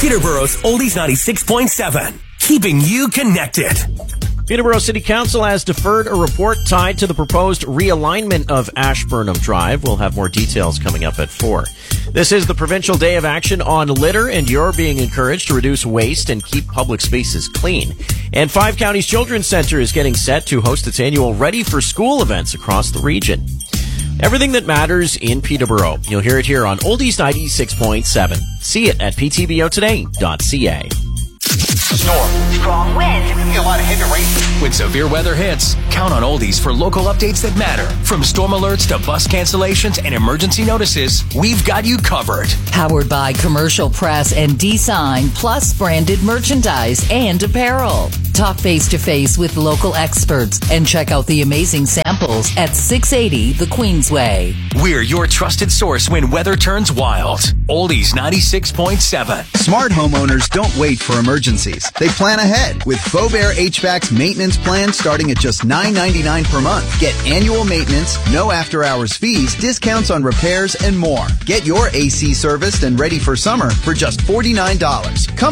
Peterborough's Oldies 96.7. Keeping you connected. Peterborough City Council has deferred a report tied to the proposed realignment of Ashburnham Drive. We'll have more details coming up at 4. This is the Provincial Day of Action on Litter, and you're being encouraged to reduce waste and keep public spaces clean. And Five Counties Children's Centre is getting set to host its annual Ready for School events across the region. Everything that matters in Peterborough. You'll hear it here on Oldies 96.7. See it at ptbotoday.ca. Storm. Strong wind. A lot of heavy rain. When severe weather hits, count on Oldies for local updates that matter. From storm alerts to bus cancellations and emergency notices, we've got you covered. Powered by Commercial Press and D-Sign, plus branded merchandise and apparel. Talk face-to-face with local experts and check out the amazing samples at 680 the Queensway. We're your trusted source when weather turns wild. Oldies 96.7. Smart homeowners don't wait for emergencies. They plan ahead with Beaubear HVAC's maintenance plan starting at just $9.99 per month. Get annual maintenance, no after-hours fees, discounts on repairs, and more. Get your AC serviced and ready for summer for just $49. Come